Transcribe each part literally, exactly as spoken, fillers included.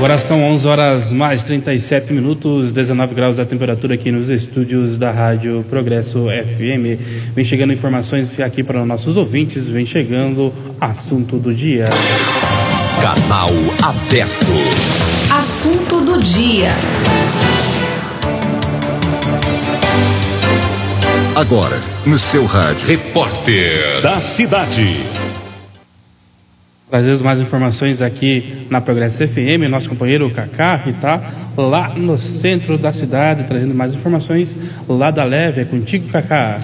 Agora são onze horas mais trinta e sete minutos, dezenove graus a temperatura aqui nos estúdios da Rádio Progresso F M. Vem chegando informações aqui para os nossos ouvintes, vem chegando assunto do dia. Canal aberto. Assunto do dia. Agora, no seu rádio. Repórter da cidade. Trazendo mais informações aqui na Progresso F M, nosso companheiro Cacá, que está lá no centro da cidade, trazendo mais informações lá da Leve. É contigo, Cacá.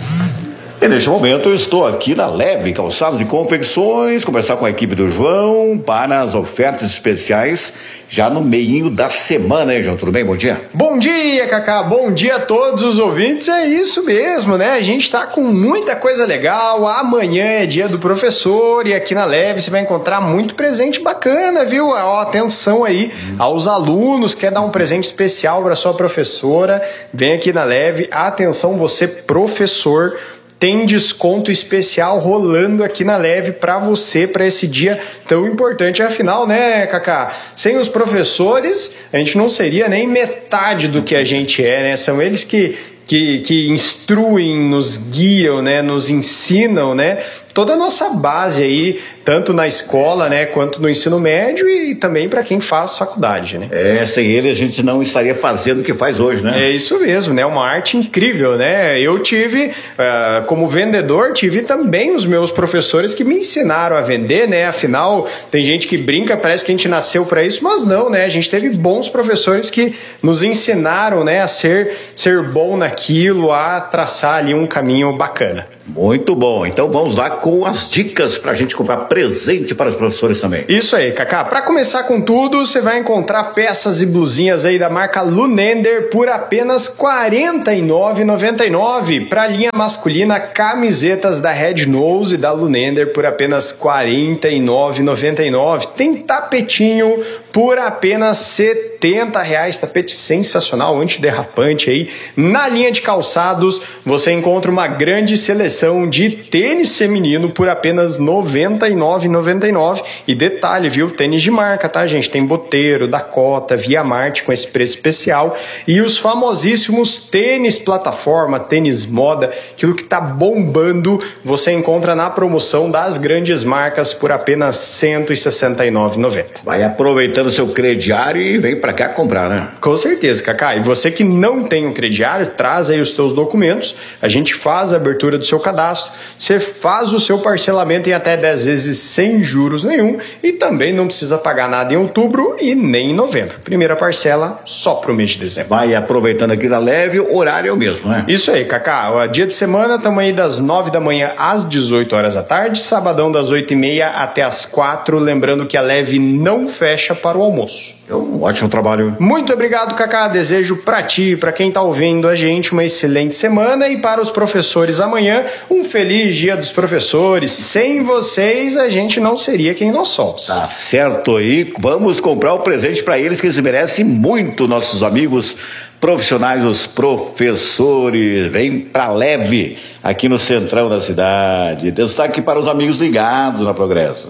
E neste momento eu estou aqui na Leve, calçado de confecções, conversar com a equipe do João para as ofertas especiais já no meio da semana, hein, João? Tudo bem? Bom dia. Bom dia, Cacá. Bom dia a todos os ouvintes. É isso mesmo, né? A gente tá com muita coisa legal. Amanhã é dia do professor e aqui na Leve você vai encontrar muito presente bacana, viu? Ó, atenção aí aos alunos. Quer dar um presente especial para sua professora? Vem aqui na Leve. Atenção, você professor. Tem desconto especial rolando aqui na Leve para você, para esse dia tão importante. Afinal, né, Cacá? Sem os professores, a gente não seria nem metade do que a gente é, né? São eles que, que, que instruem, nos guiam, né? Nos ensinam, né? Toda a nossa base aí, tanto na escola, né, quanto no ensino médio e também para quem faz faculdade, né? É, sem ele a gente não estaria fazendo o que faz hoje, né? É isso mesmo, né? Uma arte incrível, né? Eu tive, uh, como vendedor, tive também os meus professores que me ensinaram a vender, né? Afinal, tem gente que brinca, parece que a gente nasceu para isso, mas não, né? A gente teve bons professores que nos ensinaram, né, a ser, ser bom naquilo, a traçar ali um caminho bacana. Muito bom, então vamos lá com as dicas para a gente comprar presente para os professores também. Isso aí, Cacá. Para começar com tudo, você vai encontrar peças e blusinhas aí da marca Lunender por apenas quarenta e nove reais e noventa e nove centavos. Para a linha masculina, camisetas da Red Nose e da Lunender por apenas quarenta e nove reais e noventa e nove centavos. Tem tapetinho por apenas setenta reais, tapete sensacional, antiderrapante aí. Na linha de calçados, você encontra uma grande seleção de tênis feminino por apenas noventa e nove reais e noventa e nove centavos. E detalhe, viu? Tênis de marca, tá, gente? Tem Boteiro, Dakota, Via Marte com esse preço especial. E os famosíssimos tênis plataforma, tênis moda, aquilo que tá bombando, você encontra na promoção das grandes marcas por apenas cento e sessenta e nove reais e noventa centavos. Vai aproveitando o seu crediário e vem pra cá comprar, né? Com certeza, Cacá. E você que não tem um crediário, traz aí os teus documentos, a gente faz a abertura do seu cadastro, você faz o seu parcelamento em até dez vezes sem juros nenhum e também não precisa pagar nada em outubro e nem em novembro. Primeira parcela só pro mês de dezembro. Vai aproveitando aqui na Leve, o horário é o mesmo, né? Isso aí, Cacá. O dia de semana estamos aí das nove da manhã às dezoito horas da tarde, sabadão das oito e meia até as quatro, lembrando que a Leve não fecha para o almoço. É um ótimo trabalho. Muito obrigado, Cacá. Desejo para ti e para quem tá ouvindo a gente uma excelente semana e para os professores amanhã um feliz dia dos professores. Sem vocês a gente não seria quem nós somos. Tá certo aí. Vamos comprar o presente para eles que eles merecem muito, nossos amigos profissionais, os professores. Vem pra Leve aqui no centrão da cidade. Destaque para os amigos ligados na Progresso.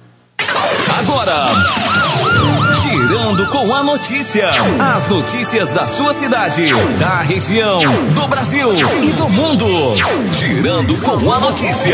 Agora, girando com a notícia. As notícias da sua cidade, da região, do Brasil e do mundo. Girando com a notícia.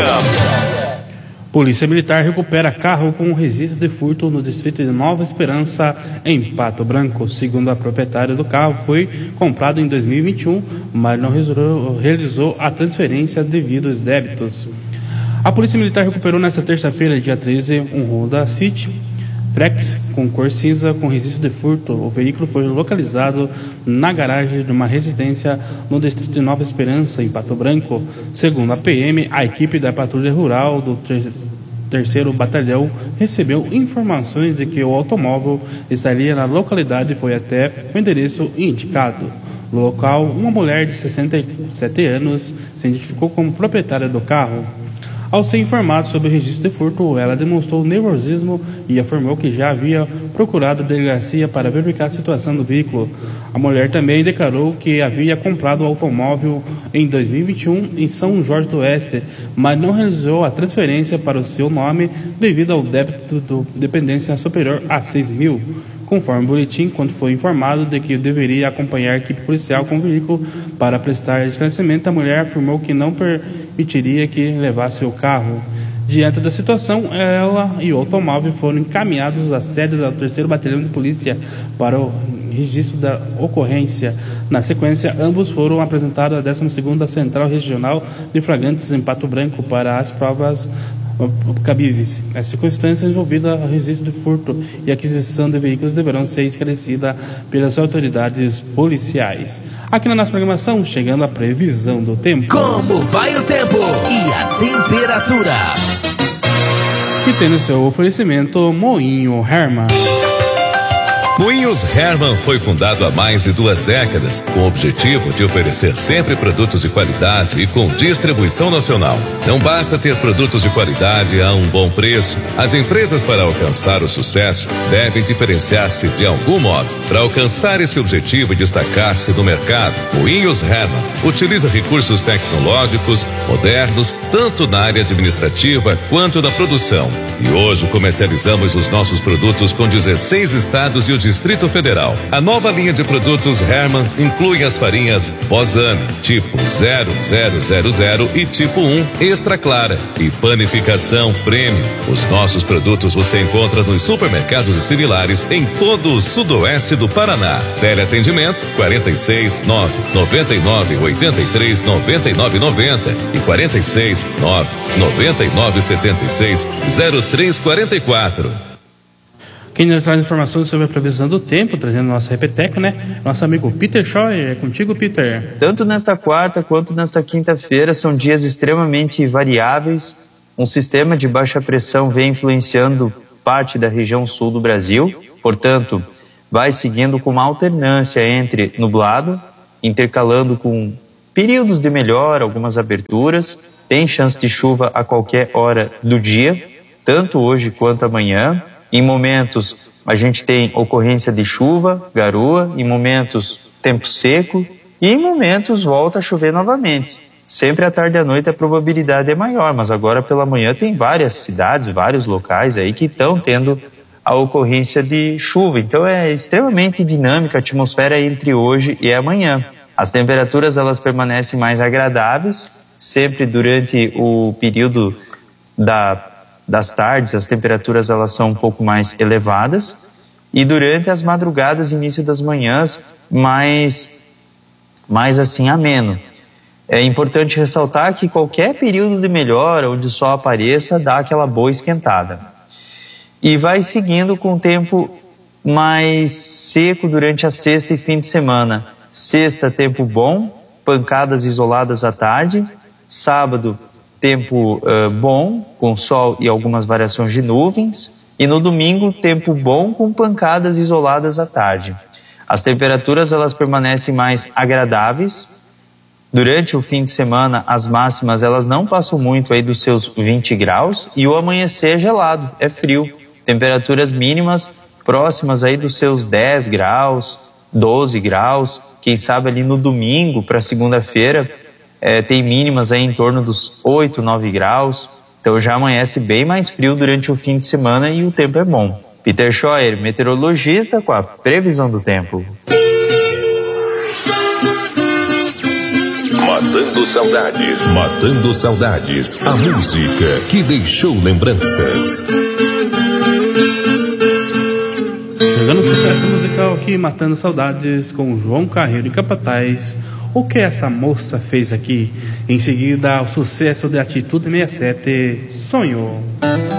Polícia Militar recupera carro com resíduo de furto no distrito de Nova Esperança, em Pato Branco. Segundo a proprietária do carro, foi comprado em dois mil e vinte e um, mas não realizou a transferência devido aos débitos. A Polícia Militar recuperou nesta terça-feira, dia treze, um Honda City Frex com cor cinza com registro de furto. O veículo foi localizado na garagem de uma residência no distrito de Nova Esperança, em Pato Branco. Segundo a P M, a equipe da Patrulha Rural do terceiro Batalhão recebeu informações de que o automóvel estaria na localidade e foi até o endereço indicado. No local, uma mulher de sessenta e sete anos se identificou como proprietária do carro. Ao ser informado sobre o registro de furto, ela demonstrou nervosismo e afirmou que já havia procurado a delegacia para verificar a situação do veículo. A mulher também declarou que havia comprado o automóvel em dois mil e vinte e um em São Jorge do Oeste, mas não realizou a transferência para o seu nome devido ao débito de dependência superior a seis mil. Conforme o boletim, quando foi informado de que deveria acompanhar a equipe policial com o veículo para prestar esclarecimento, a mulher afirmou que não permitiria que levasse o carro. Diante da situação, ela e o automóvel foram encaminhados à sede do terceiro Batalhão de Polícia para o registro da ocorrência. Na sequência, ambos foram apresentados à décima segunda Central Regional de Flagrantes em Pato Branco para as provas cabíveis. As circunstâncias envolvidas ao registro de furto e aquisição de veículos deverão ser esclarecidas pelas autoridades policiais. Aqui na nossa programação, chegando a previsão do tempo. Como vai o tempo e a temperatura? Que tem no seu oferecimento Moinho Herman. Moinhos Herman foi fundado há mais de duas décadas, com o objetivo de oferecer sempre produtos de qualidade e com distribuição nacional. Não basta ter produtos de qualidade a um bom preço. As empresas, para alcançar o sucesso, devem diferenciar-se de algum modo. Para alcançar esse objetivo e destacar-se no mercado, Moinhos Herman utiliza recursos tecnológicos modernos, tanto na área administrativa quanto na produção. E hoje comercializamos os nossos produtos com dezesseis estados e o Distrito Federal. A nova linha de produtos Herman inclui as farinhas Bozane, tipo zero zero zero zero e tipo um Extra Clara e panificação Premium. Os nossos produtos você encontra nos supermercados e similares em todo o sudoeste do Paraná. Teleatendimento quarenta e seis, nove noventa e nove, oitenta e três, noventa e nove, noventa e quarenta e seis, nove noventa e nove, setenta e seis, zero três quarenta e quatro. Quem nos traz informações sobre a previsão do tempo, trazendo nosso repeteco, né? Nosso amigo Peter Scheuer. É contigo, Peter. Tanto nesta quarta quanto nesta quinta-feira são dias extremamente variáveis. Um sistema de baixa pressão vem influenciando parte da região sul do Brasil. Portanto, vai seguindo com uma alternância entre nublado, intercalando com períodos de melhora, algumas aberturas. Tem chance de chuva a qualquer hora do dia, tanto hoje quanto amanhã. Em momentos a gente tem ocorrência de chuva, garoa, em momentos tempo seco e em momentos volta a chover novamente. Sempre à tarde e à noite a probabilidade é maior, mas agora pela manhã tem várias cidades, vários locais aí que estão tendo a ocorrência de chuva. Então é extremamente dinâmica a atmosfera entre hoje e amanhã. As temperaturas elas permanecem mais agradáveis, sempre durante o período da das tardes, as temperaturas elas são um pouco mais elevadas e durante as madrugadas, início das manhãs, mais, mais assim ameno. É importante ressaltar que qualquer período de melhora onde o sol apareça dá aquela boa esquentada. E vai seguindo com o tempo mais seco durante a sexta e fim de semana. Sexta, tempo bom, pancadas isoladas à tarde. Sábado, tempo uh, bom, com sol e algumas variações de nuvens. E no domingo, tempo bom com pancadas isoladas à tarde. As temperaturas elas permanecem mais agradáveis. Durante o fim de semana, as máximas elas não passam muito aí dos seus vinte graus. E o amanhecer é gelado, é frio. Temperaturas mínimas próximas aí dos seus dez graus, doze graus. Quem sabe ali no domingo para segunda-feira, É, tem mínimas aí em torno dos oito, nove graus, então já amanhece bem mais frio durante o fim de semana e o tempo é bom. Peter Scheuer, meteorologista, com a previsão do tempo. Matando saudades, matando saudades, a música que deixou lembranças. Chegando o sucesso musical aqui, Matando Saudades, com João Carreiro e Capataz. O que essa moça fez aqui? Em seguida, o sucesso de Atitude sessenta e sete, Sonho.